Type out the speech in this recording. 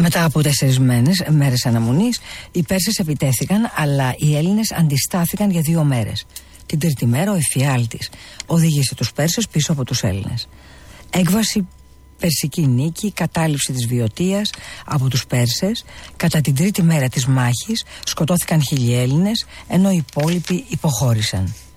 Μετά από 4 μέρες αναμονής, οι Πέρσες επιτέθηκαν, αλλά οι Έλληνες αντιστάθηκαν για 2 μέρες. Την τρίτη μέρα ο εφιάλτης οδήγησε τους Πέρσες πίσω από τους Έλληνες. Έκβαση, περσική νίκη, κατάληψη της Βιωτίας από τους Πέρσες. Κατά την τρίτη μέρα της μάχης σκοτώθηκαν 1000 Έλληνες, ενώ οι υπόλοιποι υποχώρησαν.